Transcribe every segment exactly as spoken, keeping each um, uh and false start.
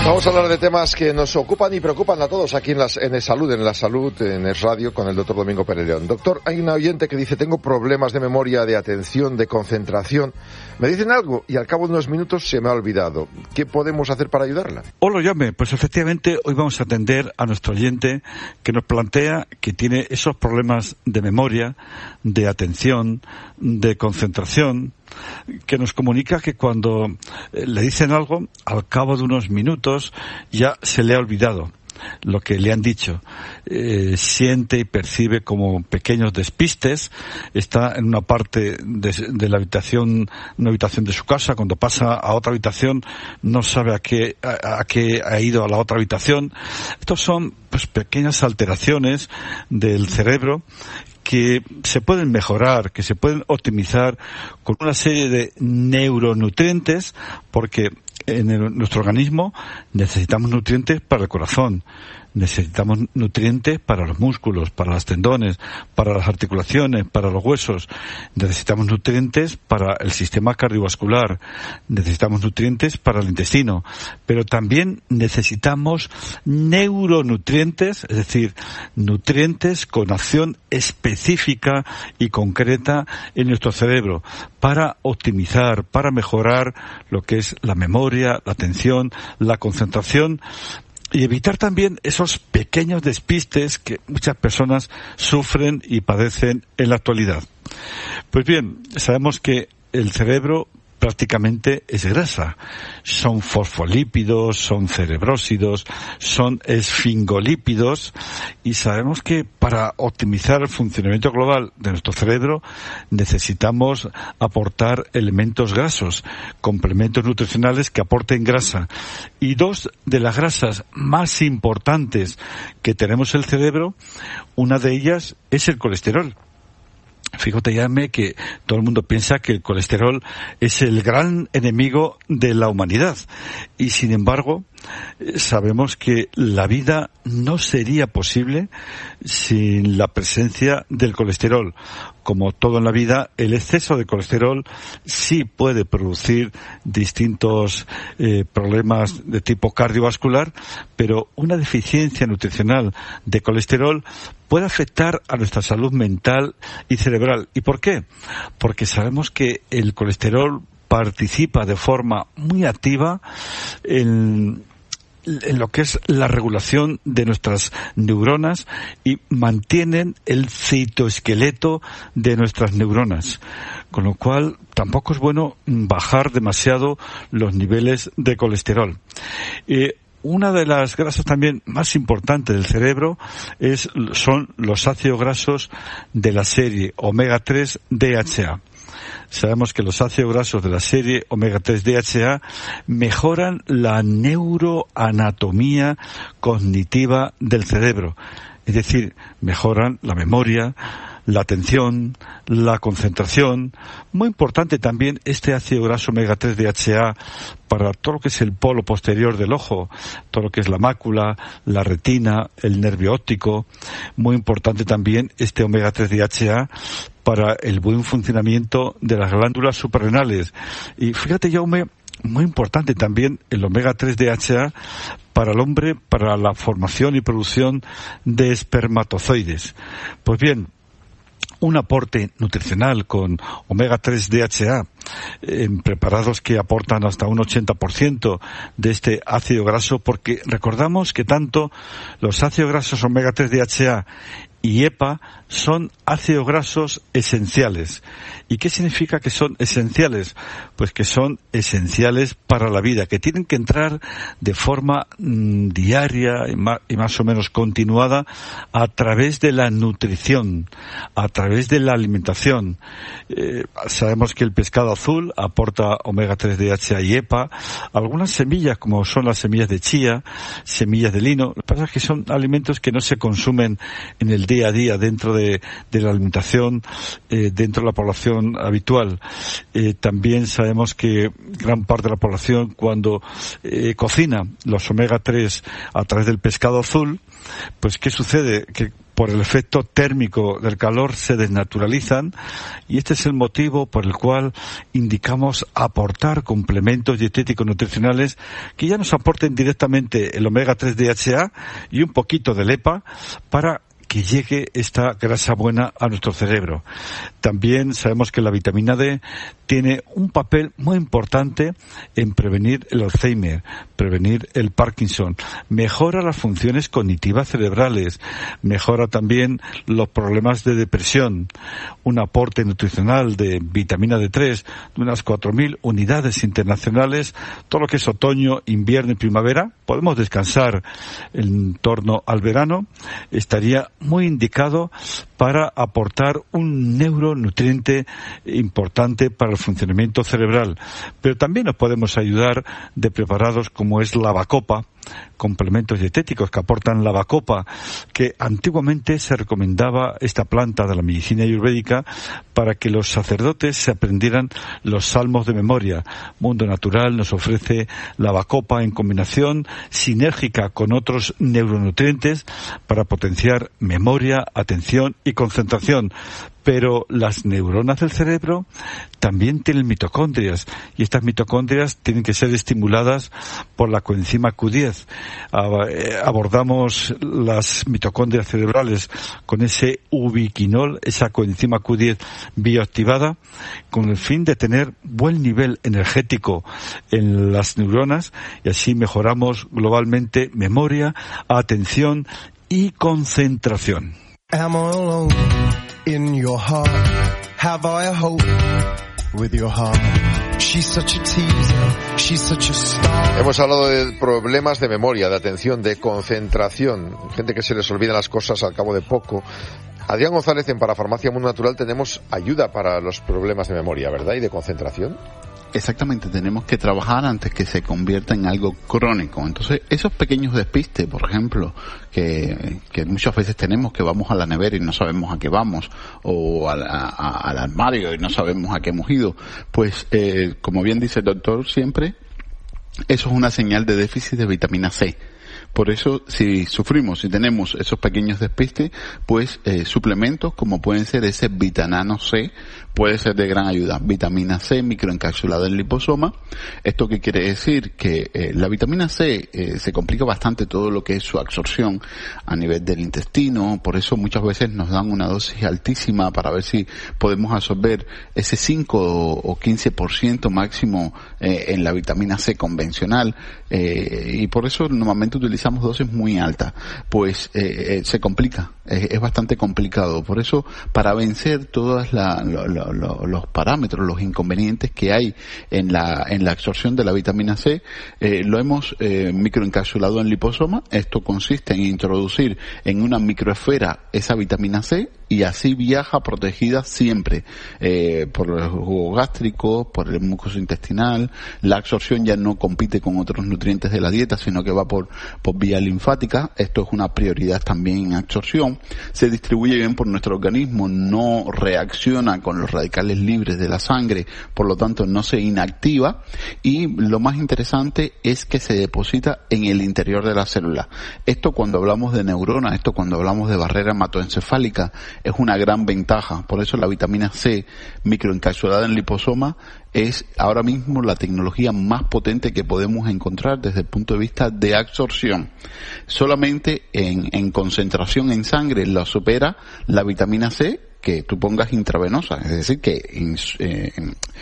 Vamos a hablar de temas que nos ocupan y preocupan a todos aquí en, las, en el Salud, en la Salud, en el Radio, con el doctor Domingo Pérez León. Doctor, hay una oyente que dice, tengo problemas de memoria, de atención, de concentración. Me dicen algo y al cabo de unos minutos se me ha olvidado. ¿Qué podemos hacer para ayudarla? Hola, llame. Pues efectivamente hoy vamos a atender a nuestro oyente que nos plantea que tiene esos problemas de memoria, de atención, de concentración, que nos comunica que cuando le dicen algo, al cabo de unos minutos ya se le ha olvidado lo que le han dicho. Eh, siente y percibe como pequeños despistes. Está en una parte de, de la habitación, una habitación de su casa. Cuando pasa a otra habitación no sabe a qué, a, a qué ha ido a la otra habitación. Estos son pues pequeñas alteraciones del cerebro que se pueden mejorar, que se pueden optimizar con una serie de neuronutrientes, porque en el, nuestro organismo necesitamos nutrientes para el corazón, necesitamos nutrientes para los músculos, para los tendones, para las articulaciones, para los huesos, necesitamos nutrientes para el sistema cardiovascular, necesitamos nutrientes para el intestino, pero también necesitamos neuronutrientes, es decir, nutrientes con acción específica y concreta en nuestro cerebro para optimizar, para mejorar lo que es la memoria, la atención, la concentración, y evitar también esos pequeños despistes que muchas personas sufren y padecen en la actualidad. Pues bien, sabemos que el cerebro prácticamente es grasa. Son fosfolípidos, son cerebrósidos, son esfingolípidos, y sabemos que para optimizar el funcionamiento global de nuestro cerebro necesitamos aportar elementos grasos, complementos nutricionales que aporten grasa. Y dos de las grasas más importantes que tenemos en el cerebro, una de ellas es el colesterol. Fíjate, llame, que todo el mundo piensa que el colesterol es el gran enemigo de la humanidad. Y sin embargo, sabemos que la vida no sería posible sin la presencia del colesterol. Como todo en la vida, el exceso de colesterol sí puede producir distintos eh, problemas de tipo cardiovascular, pero una deficiencia nutricional de colesterol puede afectar a nuestra salud mental y cerebral. ¿Y por qué? Porque sabemos que el colesterol participa de forma muy activa en en lo que es la regulación de nuestras neuronas y mantienen el citoesqueleto de nuestras neuronas, con lo cual tampoco es bueno bajar demasiado los niveles de colesterol. Eh, Una de las grasas también más importantes del cerebro es, son los ácidos grasos de la serie omega tres D H A. Sabemos que los ácidos grasos de la serie omega tres D H A mejoran la neuroanatomía cognitiva del cerebro. Es decir, mejoran la memoria, la atención, la concentración. Muy importante también este ácido graso omega tres D H A para todo lo que es el polo posterior del ojo, todo lo que es la mácula, la retina, el nervio óptico. Muy importante también este omega tres D H A para el buen funcionamiento de las glándulas suprarrenales. Y fíjate, Jaume, muy importante también el omega tres D H A para el hombre, para la formación y producción de espermatozoides. Pues bien, un aporte nutricional con omega tres D H A en preparados que aportan hasta un ochenta por ciento de este ácido graso, porque recordamos que tanto los ácidos grasos omega tres D H A y EPA son ácidos grasos esenciales. ¿Y qué significa que son esenciales? Pues que son esenciales para la vida, que tienen que entrar de forma mmm, diaria y más, y más o menos continuada a través de la nutrición, a través de la alimentación. Eh, sabemos que el pescado azul aporta omega tres D H A y EPA. Algunas semillas, como son las semillas de chía, semillas de lino, lo que pasa es que son alimentos que no se consumen en el día a día dentro de, de la alimentación, eh, dentro de la población habitual. Eh, también sabemos que gran parte de la población, cuando eh, cocina los omega tres a través del pescado azul, pues ¿qué sucede? Que por el efecto térmico del calor se desnaturalizan, y este es el motivo por el cual indicamos aportar complementos dietéticos nutricionales que ya nos aporten directamente el omega tres D H A y un poquito de LEPA para que llegue esta grasa buena a nuestro cerebro. También sabemos que la vitamina D tiene un papel muy importante en prevenir el Alzheimer, prevenir el Parkinson, mejora las funciones cognitivas cerebrales, mejora también los problemas de depresión. Un aporte nutricional de vitamina D tres de unas cuatro mil unidades internacionales, todo lo que es otoño, invierno y primavera, podemos descansar en torno al verano, estaría muy indicado para aportar un neuronutriente importante para el funcionamiento cerebral. Pero también nos podemos ayudar de preparados como es la bacopa, complementos dietéticos que aportan la bacopa, que antiguamente se recomendaba esta planta de la medicina ayurvédica para que los sacerdotes se aprendieran los salmos de memoria. Mundo Natural nos ofrece la bacopa en combinación sinérgica con otros neuronutrientes para potenciar memoria, atención y concentración. Pero las neuronas del cerebro también tienen mitocondrias, y estas mitocondrias tienen que ser estimuladas por la coenzima Q diez. Abordamos las mitocondrias cerebrales con ese ubiquinol, esa coenzima Q diez bioactivada, con el fin de tener buen nivel energético en las neuronas, y así mejoramos globalmente memoria, atención y concentración. Am I alone in your heart? Have I a hope with your heart? She's such a teaser, she's such a star. Hemos hablado de problemas de memoria, de atención, de concentración, gente que se les olvidan las cosas al cabo de poco. Adrián González, en Parafarmacia Mundo Natural tenemos ayuda para los problemas de memoria, ¿verdad? Y de concentración. Exactamente, tenemos que trabajar antes que se convierta en algo crónico. Entonces, esos pequeños despistes, por ejemplo, que, que muchas veces tenemos, que vamos a la nevera y no sabemos a qué vamos, o al, a, a, al armario y no sabemos a qué hemos ido, pues, eh, como bien dice el doctor siempre, eso es una señal de déficit de vitamina C. Por eso, si sufrimos, si tenemos esos pequeños despistes, pues eh, suplementos como pueden ser ese Vitanano C, puede ser de gran ayuda. Vitamina C microencapsulada en liposoma. ¿Esto qué quiere decir? Que eh, la vitamina C eh, se complica bastante todo lo que es su absorción a nivel del intestino. Por eso muchas veces nos dan una dosis altísima para ver si podemos absorber ese cinco o quince por ciento máximo eh, en la vitamina C convencional. Eh, y por eso normalmente utilizamos dosis muy altas. Pues eh, eh, se complica. Es, es bastante complicado. Por eso, para vencer todas la, la, la, la, los parámetros, los inconvenientes que hay en la en la absorción de la vitamina C, eh, lo hemos eh, microencapsulado en liposoma. Esto consiste en introducir en una microesfera esa vitamina C, y así viaja protegida siempre eh, por el jugo gástrico, por el mucoso intestinal. La absorción ya no compite con otros nutrientes de la dieta, sino que va por, por vía linfática. Esto es una prioridad también en absorción. Se distribuye bien por nuestro organismo, no reacciona con los radicales libres de la sangre, por lo tanto no se inactiva, y lo más interesante es que se deposita en el interior de la célula. Esto cuando hablamos de neuronas, esto cuando hablamos de barrera hematoencefálica, es una gran ventaja. Por eso la vitamina C microencapsulada en liposoma es ahora mismo la tecnología más potente que podemos encontrar desde el punto de vista de absorción. Solamente en, en concentración en sangre la supera la vitamina C que tú pongas intravenosa, es decir, que ins, eh,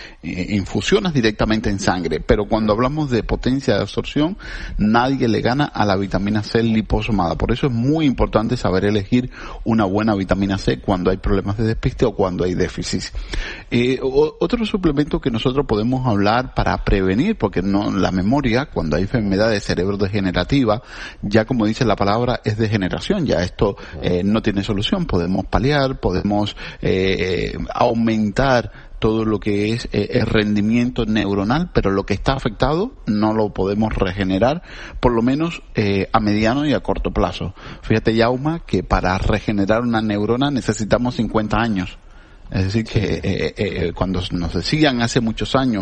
infusionas directamente en sangre. Pero cuando hablamos de potencia de absorción, nadie le gana a la vitamina C liposomada. Por eso es muy importante saber elegir una buena vitamina C cuando hay problemas de despiste o cuando hay déficit. Eh, otro suplemento que nosotros podemos hablar para prevenir, porque no la memoria, cuando hay enfermedad de cerebro degenerativa, ya como dice la palabra, es degeneración. Ya esto eh, no tiene solución. Podemos paliar, podemos eh, aumentar todo lo que es eh, el rendimiento neuronal, pero lo que está afectado no lo podemos regenerar, por lo menos eh, a mediano y a corto plazo. Fíjate, Yauma, que para regenerar una neurona necesitamos cincuenta años. Es decir, que eh, eh, cuando nos decían hace muchos años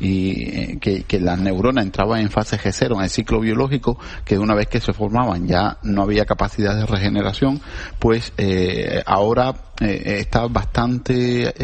y eh, que, que las neuronas entraban en fase G cero en el ciclo biológico, que una vez que se formaban ya no había capacidad de regeneración, pues eh, ahora eh, está bastante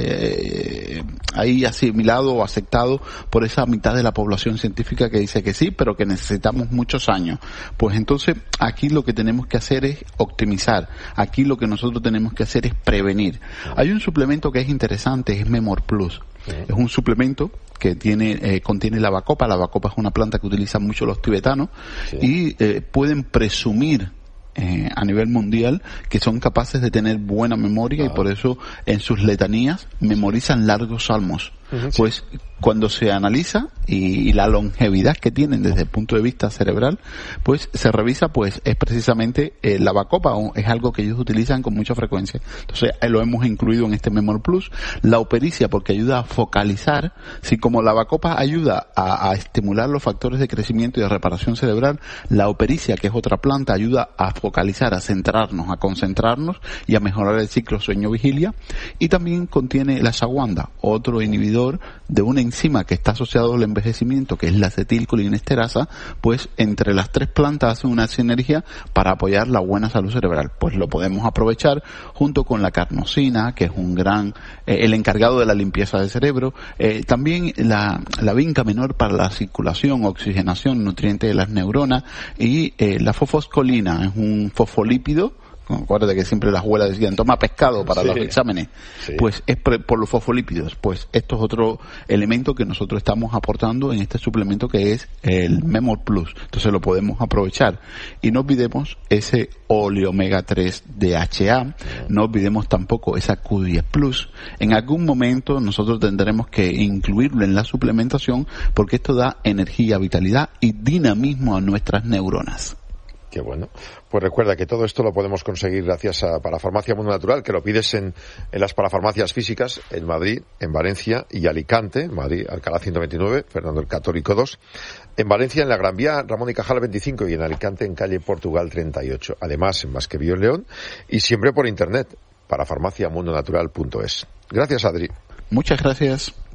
eh, ahí asimilado o aceptado por esa mitad de la población científica que dice que sí, pero que necesitamos muchos años. Pues entonces aquí lo que tenemos que hacer es optimizar. Aquí lo que nosotros tenemos que hacer es prevenir. Hay un suplemento que es interesante, es Memor Plus. Es un suplemento que tiene eh, contiene la bacopa. La bacopa es una planta que utilizan mucho los tibetanos, sí. y eh, pueden presumir eh, a nivel mundial que son capaces de tener buena memoria, ah. y por eso en sus letanías memorizan largos salmos. Uh-huh, pues sí. Cuando se analiza y, y la longevidad que tienen desde el punto de vista cerebral, pues se revisa, pues es precisamente eh, la bacopa, es algo que ellos utilizan con mucha frecuencia. Entonces eh, lo hemos incluido en este Memor Plus. La opericia, porque ayuda a focalizar, si como la bacopa ayuda a, a estimular los factores de crecimiento y de reparación cerebral, la opericia, que es otra planta, ayuda a focalizar, a centrarnos, a concentrarnos y a mejorar el ciclo sueño-vigilia. Y también contiene la ashwagandha, otro inhibidor de una enzima que está asociado al envejecimiento, que es la acetilcolinesterasa. Pues entre las tres plantas hacen una sinergia para apoyar la buena salud cerebral. Pues lo podemos aprovechar junto con la carnosina, que es un gran, eh, el encargado de la limpieza del cerebro, eh, también la, la vinca menor para la circulación, oxigenación, nutriente de las neuronas, y eh, la fosfoscolina, es un fosfolípido. Acuérdate que siempre las abuelas decían, toma pescado para sí. los exámenes. Sí. Pues es por, por los fosfolípidos. Pues esto es otro elemento que nosotros estamos aportando en este suplemento, que es el Memor Plus. Entonces lo podemos aprovechar. Y no olvidemos ese óleo omega tres D H A. No olvidemos tampoco esa Q diez Plus. En algún momento nosotros tendremos que incluirlo en la suplementación, porque esto da energía, vitalidad y dinamismo a nuestras neuronas. Qué bueno. Pues recuerda que todo esto lo podemos conseguir gracias a Parafarmacia Mundo Natural, que lo pides en, en las parafarmacias físicas, en Madrid, en Valencia y Alicante. En Madrid, Alcalá ciento veintinueve, Fernando el Católico dos. En Valencia, en la Gran Vía, Ramón y Cajal veinticinco, y en Alicante, en calle Portugal treinta y ocho. Además, en Más que Bio en León, y siempre por internet, parafarmacia mundo natural punto es. Gracias, Adri. Muchas gracias.